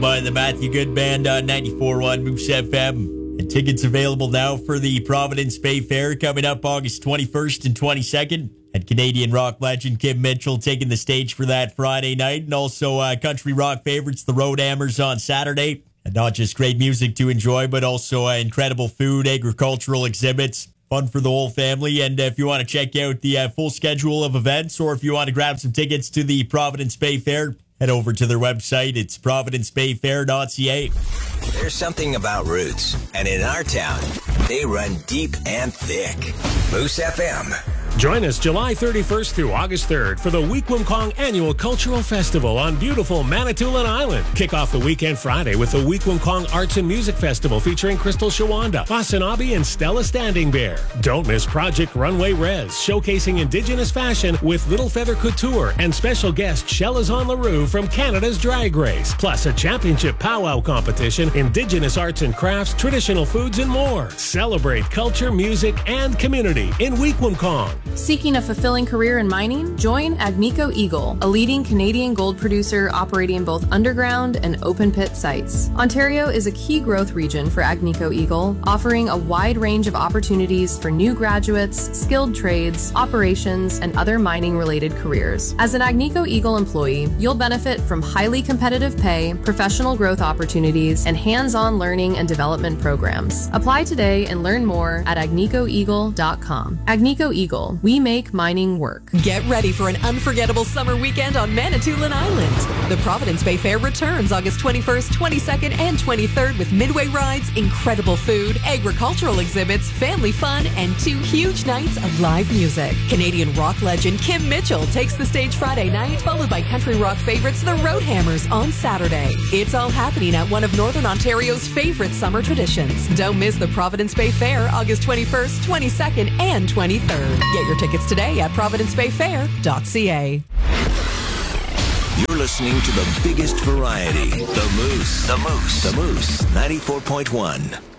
By the Matthew Good Band on 94.1 Moose FM. And tickets available now for the Providence Bay Fair coming up August 21st and 22nd. And Canadian rock legend Kim Mitchell taking the stage for that Friday night. And also country rock favorites, the Road Hammers, on Saturday. And not just great music to enjoy, but also incredible food, agricultural exhibits. Fun for the whole family. And if you want to check out the full schedule of events, or if you want to grab some tickets to the Providence Bay Fair, head over to their website. It's providencebayfair.ca. There's something about roots, and in our town, they run deep and thick. Moose FM. Join us July 31st through August 3rd for the Weequampong Annual Cultural Festival on beautiful Manitoulin Island. Kick off the weekend Friday with the Weequampong Arts and Music Festival featuring Crystal Shawanda, Wasanabe, and Stella Standing Bear. Don't miss Project Runway Res, showcasing Indigenous fashion with Little Feather Couture and special guest Shelazon LaRue from Canada's Drag Race. Plus a championship powwow competition, Indigenous arts and crafts, traditional foods, and more. Celebrate culture, music, and community in Weequampong. Seeking a fulfilling career in mining? Join Agnico Eagle, a leading Canadian gold producer operating both underground and open pit sites. Ontario is a key growth region for Agnico Eagle, offering a wide range of opportunities for new graduates, skilled trades, operations, and other mining-related careers. As an Agnico Eagle employee, you'll benefit from highly competitive pay, professional growth opportunities, and hands-on learning and development programs. Apply today and learn more at agnicoeagle.com. Agnico Eagle. We make mining work. Get ready for an unforgettable summer weekend on Manitoulin Island. The Providence Bay Fair returns August 21st, 22nd, and 23rd with midway rides, incredible food, agricultural exhibits, family fun, and 2 huge nights of live music. Canadian rock legend Kim Mitchell takes the stage Friday night, followed by country rock favorites the Road Hammers on Saturday. It's all happening at one of Northern Ontario's favorite summer traditions. Don't miss the Providence Bay Fair August 21st, 22nd, and 23rd. Get your tickets today at providencebayfair.ca. You're listening to the biggest variety, The Moose. The Moose. The Moose, 94.1.